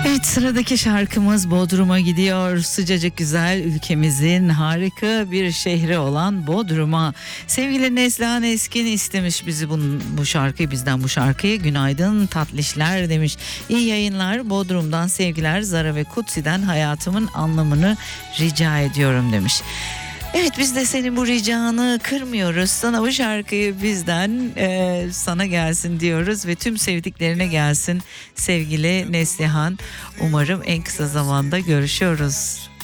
Evet, sıradaki şarkımız Bodrum'a gidiyor. Sıcacık güzel ülkemizin harika bir şehri olan Bodrum'a. Sevgili Neslihan Eskin istemiş bizi bu şarkıyı, bizden bu şarkıyı. Günaydın tatlışlar demiş. İyi yayınlar, Bodrum'dan sevgiler, Zara ve Kutsi'den hayatımın anlamını rica ediyorum demiş. Evet, biz de senin bu ricanı kırmıyoruz. Sana bu şarkıyı bizden sana gelsin diyoruz ve tüm sevdiklerine gelsin sevgili Neslihan. Umarım en kısa zamanda görüşüyoruz.